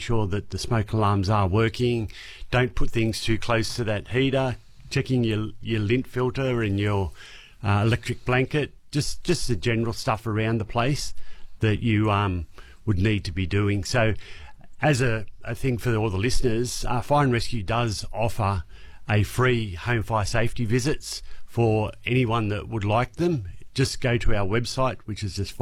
sure that the smoke alarms are working. Don't put things too close to that heater. Checking your lint filter and your electric blanket. Just the general stuff around the place that you would need to be doing. So as a thing for all the listeners, Fire and Rescue does offer a free home fire safety visits for anyone that would like them. Just go to our website, which is just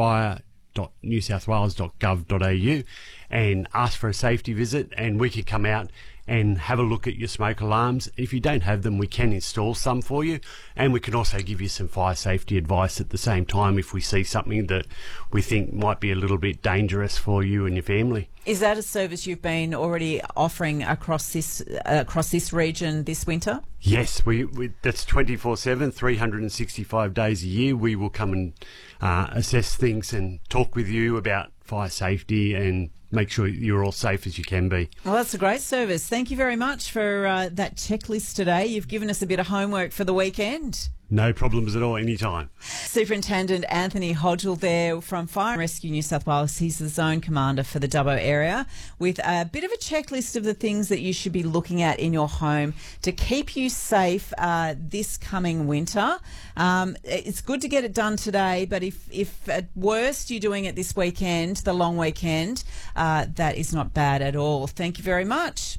fire.newsouthwales.gov.au, and ask for a safety visit, and we can come out and have a look at your smoke alarms. If you don't have them, we can install some for you, and we can also give you some fire safety advice at the same time if we see something that we think might be a little bit dangerous for you and your family. Is that a service you've been already offering across this region this winter? Yes, we that's 24/7, 365 days a year. We will come and assess things and talk with you about fire safety and make sure you're all safe as you can be. Well, that's a great service. Thank you very much for that checklist today. You've given us a bit of homework for the weekend. No problems at all, anytime. Superintendent Anthony Hodgell there from Fire and Rescue New South Wales. He's the zone commander for the Dubbo area, with a bit of a checklist of the things that you should be looking at in your home to keep you safe this coming winter. It's good to get it done today, but if at worst you're doing it this weekend, the long weekend, that is not bad at all. Thank you very much.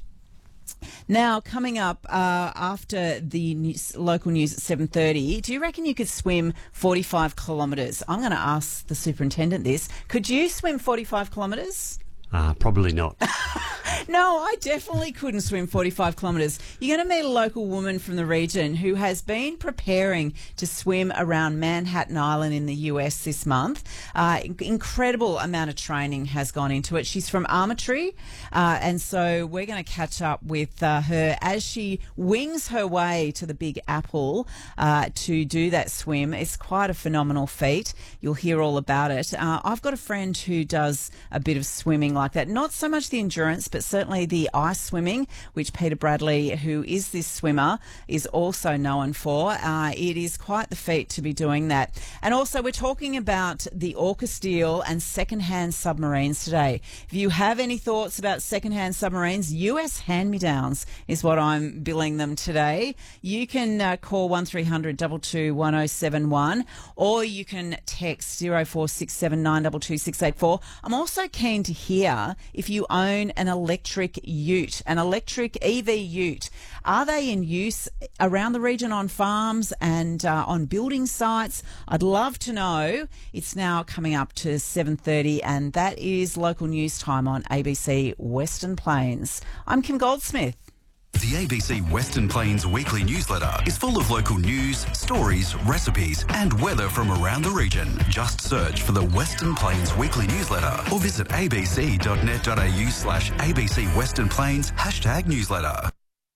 Now, coming up after the local news at 7:30, do you reckon you could swim 45 kilometres? I'm going to ask the superintendent this. Could you swim 45 kilometres? Probably not. No, I definitely couldn't swim 45 kilometres. You're going to meet a local woman from the region who has been preparing to swim around Manhattan Island in the US this month. Incredible amount of training has gone into it. She's from Armatry, and so we're going to catch up with her as she wings her way to the Big Apple to do that swim. It's quite a phenomenal feat. You'll hear all about it. I've got a friend who does a bit of swimming like that. Not so much the endurance, but certainly the ice swimming, which Peter Bradley, who is this swimmer, is also known for. It is quite the feat to be doing that. And also we're talking about the AUKUS deal and second-hand submarines today. If you have any thoughts about second-hand submarines, US hand-me-downs is what I'm billing them today. You can call 1300 22 1071, or you can text 0467 922 684. I'm also keen to hear if you own an electric ute, an electric EV ute. Are they in use around the region on farms and on building sites? I'd love to know. It's now coming up to 7:30, and that is local news time on ABC Western Plains. I'm Kim Goldsmith. The ABC Western Plains weekly newsletter is full of local news, stories, recipes and weather from around the region. Just search for the Western Plains weekly newsletter or visit abc.net.au/ABC Western Plains #newsletter.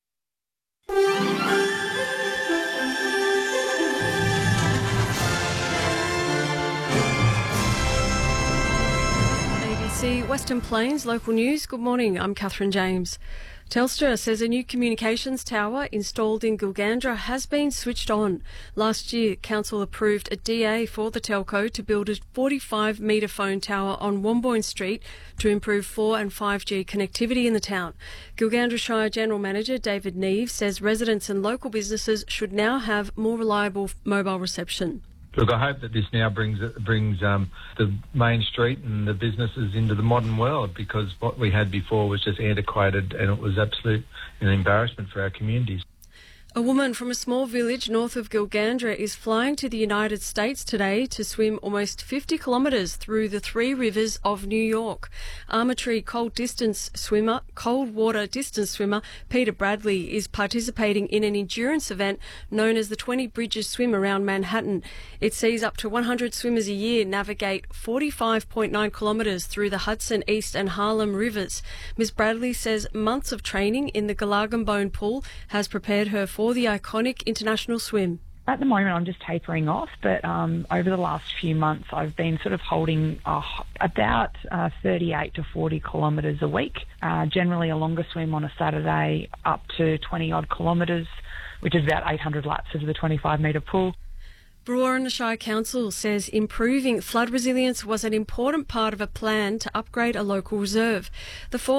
ABC Western Plains local news. Good morning, I'm Catherine James. Telstra says a new communications tower installed in Gilgandra has been switched on. Last year, Council approved a DA for the telco to build a 45-metre phone tower on Wombourne Street to improve 4 and 5G connectivity in the town. Gilgandra Shire General Manager David Neve says residents and local businesses should now have more reliable mobile reception. Look, I hope that this now brings the main street and the businesses into the modern world, because what we had before was just antiquated and it was absolute an embarrassment for our communities. A woman from a small village north of Gilgandra is flying to the United States today to swim almost 50 kilometres through the 3 rivers of New York. Armatry cold water distance swimmer Peter Bradley is participating in an endurance event known as the 20 Bridges Swim around Manhattan. It sees up to 100 swimmers a year navigate 45.9 kilometres through the Hudson, East and Harlem rivers. Ms Bradley says months of training in the Galargambone pool has prepared her for the iconic international swim. At the moment, I'm just tapering off, but over the last few months, I've been sort of holding about 38 to 40 kilometres a week. Generally, a longer swim on a Saturday, up to 20-odd kilometres, which is about 800 laps of the 25-metre pool. Brewarrina Shire Council says improving flood resilience was an important part of a plan to upgrade a local reserve. The